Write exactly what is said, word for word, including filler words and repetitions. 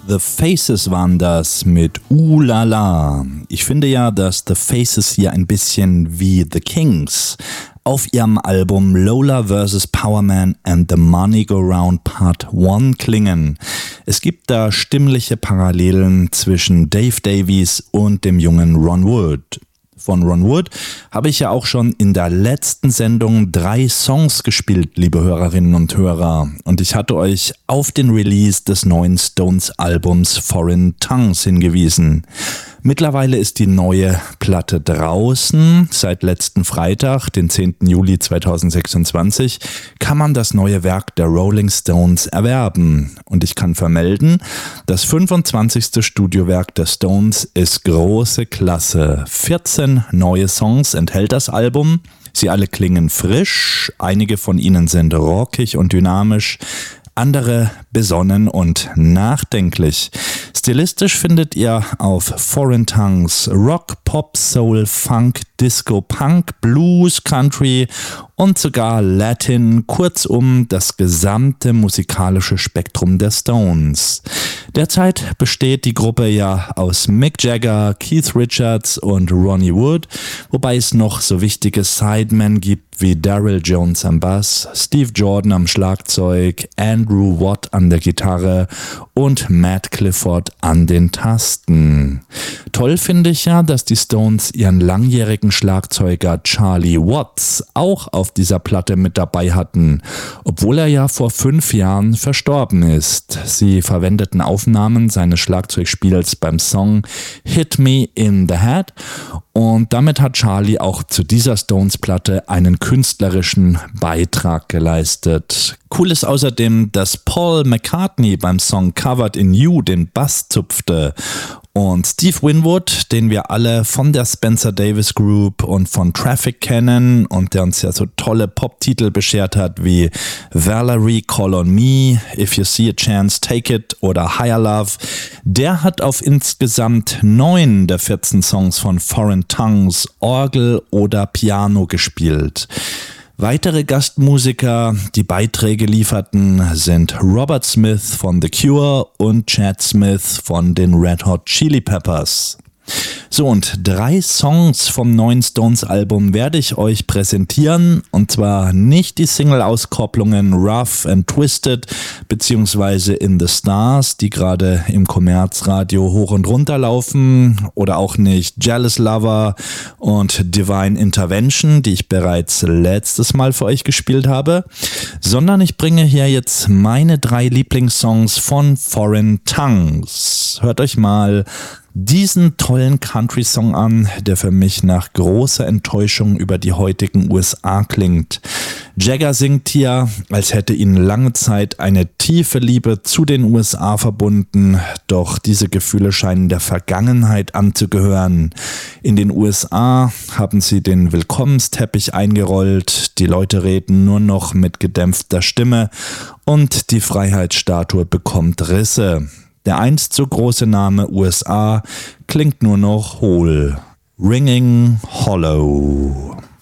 The Faces waren das mit Ooh La La. Ich finde ja, dass The Faces hier ein bisschen wie The Kings auf ihrem Album Lola versus. Powerman and the Money Go Round Part eins klingen. Es gibt da stimmliche Parallelen zwischen Dave Davies und dem jungen Ron Wood. Von Ron Wood habe ich ja auch schon in der letzten Sendung drei Songs gespielt, liebe Hörerinnen und Hörer. Und ich hatte euch auf den Release des neuen Stones-Albums Foreign Tongues hingewiesen. Mittlerweile ist die neue Platte draußen. Seit letzten Freitag, den zehnten Juli zweitausendsechsundzwanzig, kann man das neue Werk der Rolling Stones erwerben. Und ich kann vermelden, das fünfundzwanzigste Studiowerk der Stones ist große Klasse. vierzehn neue Songs enthält das Album. Sie alle klingen frisch, einige von ihnen sind rockig und dynamisch, andere besonnen und nachdenklich. Stilistisch findet ihr auf Foreign Tongues Rock, Pop, Soul, Funk, Disco, Punk, Blues, Country und sogar Latin, kurzum das gesamte musikalische Spektrum der Stones. Derzeit besteht die Gruppe ja aus Mick Jagger, Keith Richards und Ronnie Wood, wobei es noch so wichtige Sidemen gibt wie Daryl Jones am Bass, Steve Jordan am Schlagzeug, Andrew Watt an der Gitarre und Matt Clifford an den Tasten. Toll finde ich ja, dass die Stones ihren langjährigen Schlagzeuger Charlie Watts auch auf dieser Platte mit dabei hatten, obwohl er ja vor fünf Jahren verstorben ist. Sie verwendeten Aufnahmen seines Schlagzeugspiels beim Song Hit Me in the Head und damit hat Charlie auch zu dieser Stones-Platte einen künstlerischen Beitrag geleistet. Cool ist außerdem, dass Paul McCartney beim Song Covered in You den Bass zupfte. Und Steve Winwood, den wir alle von der Spencer Davis Group und von Traffic kennen und der uns ja so tolle Pop-Titel beschert hat wie Valerie Call on Me, If You See a Chance Take It oder Higher Love, der hat auf insgesamt neun der vierzehn Songs von Foreign Tongues Orgel oder Piano gespielt. Weitere Gastmusiker, die Beiträge lieferten, sind Robert Smith von The Cure und Chad Smith von den Red Hot Chili Peppers. So, und drei Songs vom neuen Stones-Album werde ich euch präsentieren, und zwar nicht die Single-Auskopplungen Rough and Twisted beziehungsweise In the Stars, die gerade im Kommerzradio hoch und runter laufen, oder auch nicht Jealous Lover und Divine Intervention, die ich bereits letztes Mal für euch gespielt habe, sondern ich bringe hier jetzt meine drei Lieblingssongs von Foreign Tongues. Hört euch mal diesen tollen Country-Song an, der für mich nach großer Enttäuschung über die heutigen U S A klingt. Jagger singt hier, als hätte ihn lange Zeit eine tiefe Liebe zu den U S A verbunden, doch diese Gefühle scheinen der Vergangenheit anzugehören. In den U S A haben sie den Willkommensteppich eingerollt, die Leute reden nur noch mit gedämpfter Stimme und die Freiheitsstatue bekommt Risse. Der einst so große Name U S A klingt nur noch hohl. Ringing Hollow.